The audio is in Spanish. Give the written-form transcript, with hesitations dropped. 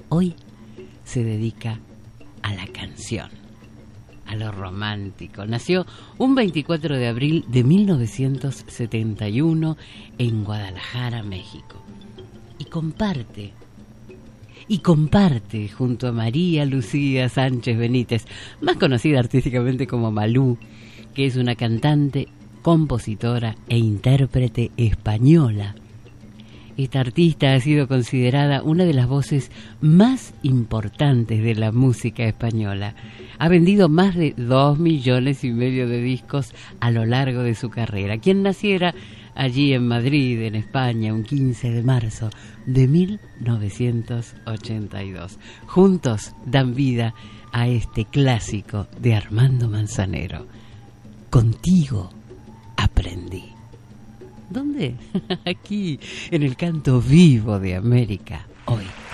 hoy se dedica a la canción, a lo romántico. Nació un 24 de abril de 1971 en Guadalajara, México. Y comparte junto a María Lucía Sánchez Benítez, más conocida artísticamente como Malú, que es una cantante, compositora e intérprete española. Esta artista ha sido considerada una de las voces más importantes de la música española. Ha vendido más de 2,5 millones de discos a lo largo de su carrera. Quien naciera allí en Madrid, en España, un 15 de marzo de 1982. Juntos dan vida a este clásico de Armando Manzanero. Contigo aprendí. ¿Dónde? Aquí, en el canto vivo de América, hoy.